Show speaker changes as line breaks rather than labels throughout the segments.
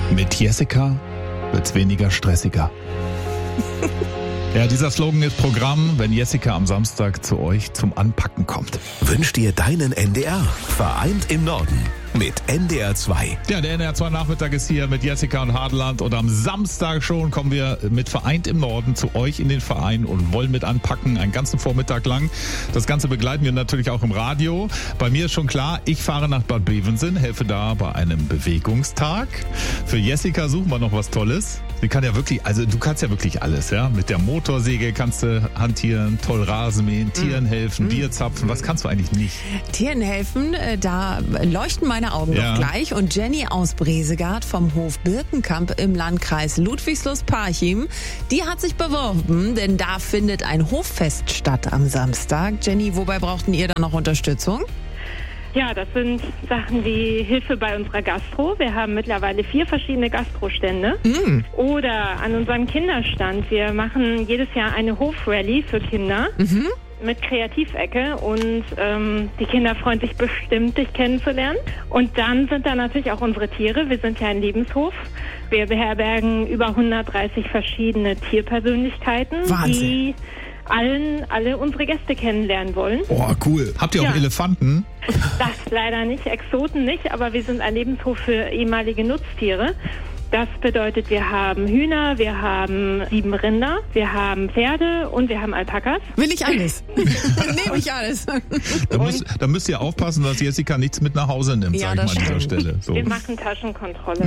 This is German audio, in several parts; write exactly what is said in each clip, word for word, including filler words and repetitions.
Mit Jessica wird's weniger stressiger. Ja, dieser Slogan ist Programm, wenn Jessica am Samstag zu euch zum Anpacken kommt.
Wünsch dir deinen N D R. Vereint im Norden mit N D R zwei.
Ja, der N D R zwei Nachmittag ist hier mit Jessica und Hadeland und am Samstag schon kommen wir mit Vereint im Norden zu euch in den Verein und wollen mit anpacken, einen ganzen Vormittag lang. Das Ganze begleiten wir natürlich auch im Radio. Bei mir ist schon klar, ich fahre nach Bad Bevensen, helfe da bei einem Bewegungstag. Für Jessica suchen wir noch was Tolles. Sie kann ja wirklich, also du kannst ja wirklich alles, ja. Mit der Motorsäge kannst du hantieren, toll Rasen mähen, Tieren helfen,
Mm.
Bier zapfen. Was kannst du eigentlich nicht?
Tieren helfen, äh, da leuchten meine Augen
Ja.
doch gleich. Und Jenny aus Bresegard vom Hof Birkenkamp im Landkreis Ludwigslust-Parchim, die hat sich beworben, denn da findet ein Hoffest statt am Samstag. Jenny, wobei brauchten ihr da noch Unterstützung?
Ja, das sind Sachen wie Hilfe bei unserer Gastro. Wir haben mittlerweile vier verschiedene Gastrostände.
Mm.
Oder an unserem Kinderstand. Wir machen jedes Jahr eine Hofrallye für Kinder
Mhm.
mit Kreativecke. Und ähm, die Kinder freuen sich bestimmt, dich kennenzulernen. Und dann sind da natürlich auch unsere Tiere. Wir sind ja ein Lebenshof. Wir beherbergen über hundertdreißig verschiedene Tierpersönlichkeiten,
Wahnsinn.
die allen, alle unsere Gäste kennenlernen wollen.
Oh, cool. Habt ihr auch
Ja.
Elefanten?
Das leider nicht, Exoten nicht, aber wir sind ein Lebenshof für ehemalige Nutztiere. Das bedeutet, wir haben Hühner, wir haben sieben Rinder, wir haben Pferde und wir haben Alpakas.
Will ich alles. Nehme ich alles.
Da müsst, da müsst ihr aufpassen, dass Jessica nichts mit nach Hause nimmt,
Ja,
sag ich mal
das
an dieser
stimmt.
Stelle. So.
Wir machen Taschenkontrolle.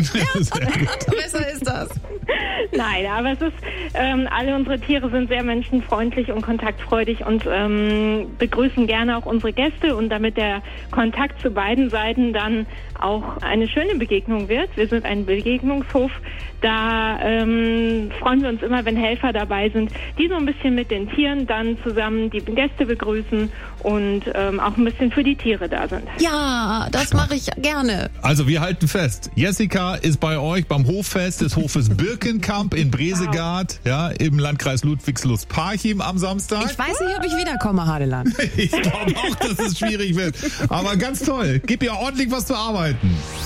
Besser ist das.
Nein, aber es ist, ähm, alle unsere Tiere sind sehr menschenfreundlich und kontaktfreudig und ähm, begrüßen gerne auch unsere Gäste. Und damit der Kontakt zu beiden Seiten dann auch eine schöne Begegnung wird, wir sind ein Begegnungshof, da ähm, freuen wir uns immer, wenn Helfer dabei sind, die so ein bisschen mit den Tieren dann zusammen die Gäste begrüßen und ähm, auch ein bisschen für die Tiere da sind.
Ja, das mache ich gerne.
Also wir halten fest, Jessica ist bei euch beim Hoffest des Hofes Birkenkamp in Bresegard, ja, im Landkreis Ludwigslust-Parchim am Samstag.
Ich weiß nicht, ob ich wiederkomme, Hadeland.
Ich glaube auch, dass es schwierig wird. Aber ganz toll. Gib ihr ordentlich was zu arbeiten.